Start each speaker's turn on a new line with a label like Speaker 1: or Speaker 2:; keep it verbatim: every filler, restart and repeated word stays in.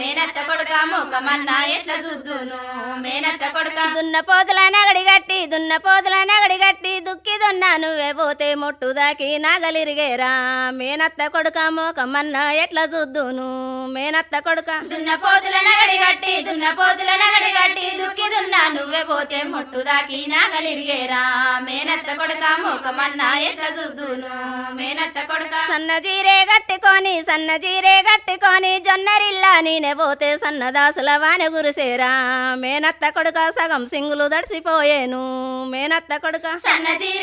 Speaker 1: మేనత్త కొడుక మోకమన్నా ఎట్లా చూద్దును మేనత్త కొడుక
Speaker 2: దున్న పోతుల నగడి గట్టి దున్న పోతుల నగడి గట్టి దుక్కి దున్నా నువ్వే పోతే మొట్టు దాకి నాగలిరిగేరా మేనత్త కొడుక మోకమన్నా ఎట్లా చూద్దును మేనత్త కొడుక
Speaker 1: దున్న పోతుల నగడి గట్టి దున్న పోతుల నగడి గట్టి దుక్కి దున్నా నువ్వే పోతే మొట్టు దాకి నాగలిరిగేరా మేనత్త కొడుక మోకమన్నా ఎట్లా చూద్దును మేనత్త కొడుక
Speaker 2: సన్న జీరే గట్టుకొని సన్న జీరే గట్టుకొని జొన్నరిల్లా నేనే పోతే సన్నదాసుల వాన గురిసేరా మేనత్త కొడుక సగం సింగులు దడిసిపోయేను మేనత్త కొడుక
Speaker 1: సన్నజీ